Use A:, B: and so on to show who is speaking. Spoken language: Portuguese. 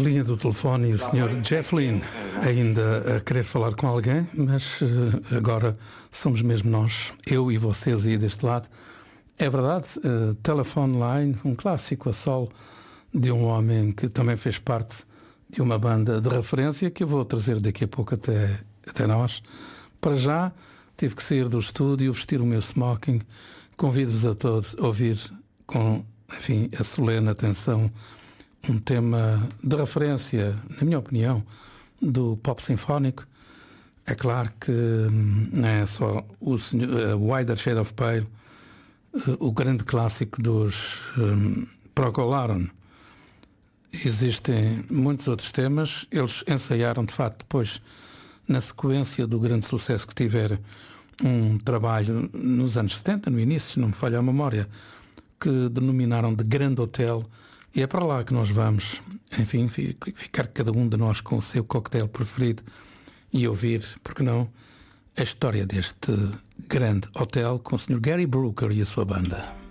A: linha do telefone e o Sr. Jeff Lynne ainda a querer falar com alguém, mas agora somos mesmo nós, eu e vocês aí deste lado. É verdade, Telephone Line, um clássico a solo de um homem que também fez parte de uma banda de referência que eu vou trazer daqui a pouco até nós. Para já, tive que sair do estúdio, vestir o meu smoking. Convido-vos a todos a ouvir com, enfim, a solene atenção um tema de referência, na minha opinião, do pop sinfónico. É claro que não é só o Wider Shade of Pale, o grande clássico dos Procol Harum. Existem muitos outros temas. Eles ensaiaram, de facto, depois, na sequência do grande sucesso que tiveram, um trabalho nos anos 70, no início, não me falha a memória, que denominaram de Grande Hotel. E é para lá que nós vamos, enfim, ficar cada um de nós com o seu cocktail preferido e ouvir, porque não, a história deste grande hotel com o Sr. Gary Brooker e a sua banda.